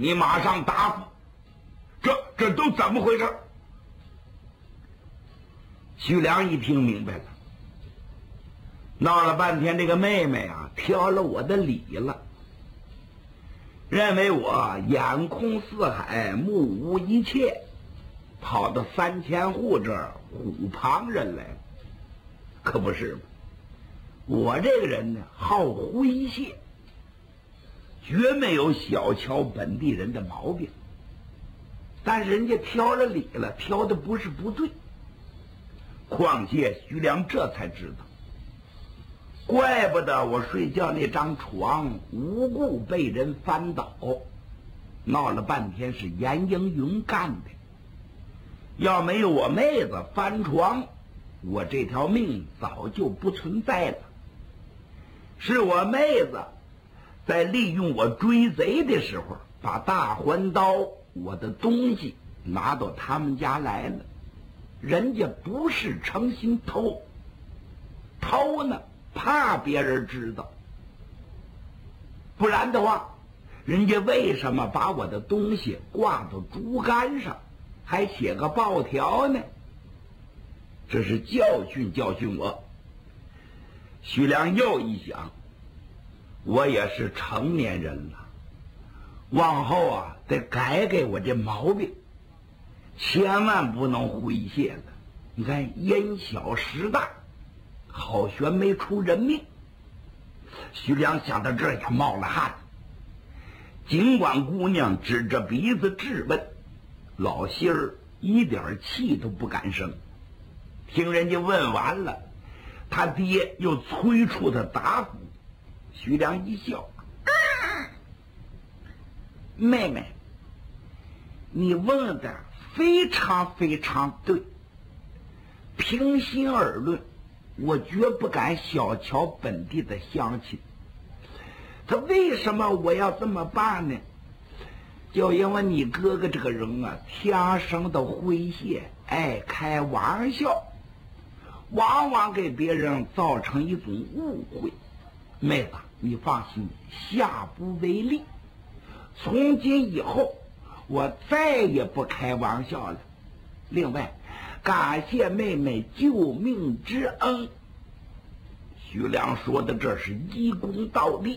你马上答复。这都怎么回事？徐良一听明白了，闹了半天，这个妹妹啊挑了我的理了，认为我眼空四海，目无一切，跑到3000户这儿唬旁人来了。可不是吗？我这个人呢好诙谐，绝没有小瞧本地人的毛病。但是人家挑了理了，挑的不是不对。况且徐良这才知道，怪不得我睡觉那张床无故被人翻倒，闹了半天是严英云干的。要没有我妹子翻床，我这条命早就不存在了。是我妹子在利用我追贼的时候，把大环刀我的东西拿到他们家来了。人家不是诚心偷，偷呢怕别人知道，不然的话，人家为什么把我的东西挂到竹竿上，还写个报条呢？这是教训我。徐良又一想，我也是成年人了，往后啊得改我这毛病，千万不能诙谐了。你看因小失大，好悬没出人命。徐良想到这儿也冒了汗。尽管姑娘指着鼻子质问，老心儿一点气都不敢生。听人家问完了，他爹又催促他答复。徐良一笑，妹妹，你问的非常非常对。平心而论，我绝不敢小瞧本地的乡亲。他为什么我要这么办呢？就因为你哥哥这个人啊，天生的诙谐，爱开玩笑，往往给别人造成一种误会。妹子，你放心，下不为例。从今以后，我再也不开玩笑了。另外，感谢妹妹救命之恩。徐良说的这是一公道义。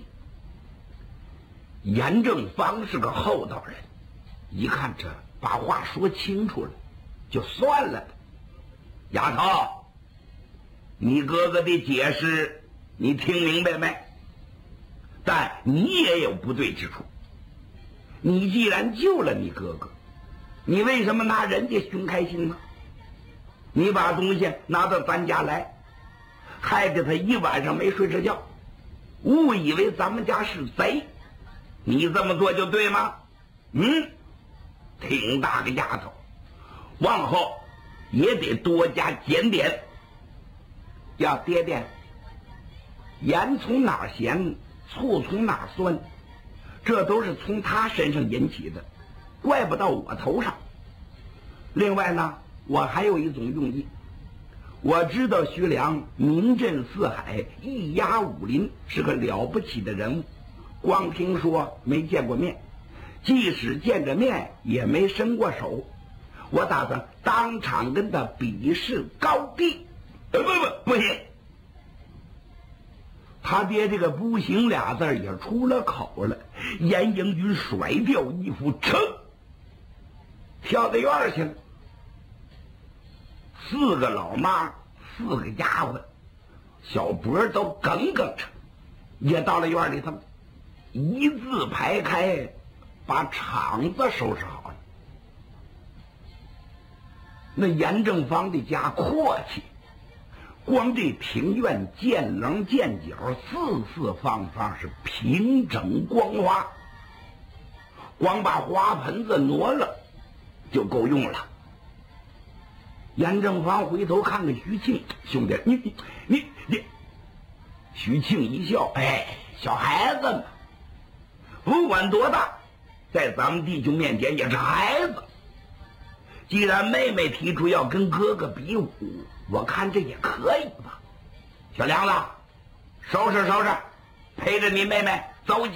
严正方是个厚道人，一看这把话说清楚了，就算了。丫头，你哥哥的解释你听明白没？但你也有不对之处。你既然救了你哥哥，你为什么拿人家寻开心呢？你把东西拿到咱家来，害得他一晚上没睡着觉，误以为咱们家是贼。你这么做就对吗？挺大个丫头，往后也得多加检点。呀，爹爹，盐从哪儿咸，醋从哪儿酸，这都是从他身上引起的，怪不到我头上。另外呢，我还有一种用意。我知道徐良名震四海，一压武林，是个了不起的人物，光听说没见过面，即使见着面也没伸过手。我打算当场跟他比试高低。不行！他爹这个不行俩字也出了口了。严英云甩掉衣服，跳到院去了。4个老妈，4个丫鬟，小脖都梗梗着，也到了院里头，一字排开，把场子收拾好了。那严正方的家阔气，光这庭院见棱见角，四四方方是平整光滑，光把花盆子挪了就够用了。严正方回头看看徐庆，兄弟，你，徐庆一笑，小孩子嘛，不管多大，在咱们弟兄面前也是孩子。既然妹妹提出要跟哥哥比武，我看这也可以吧。小梁子，收拾收拾，陪着你妹妹走。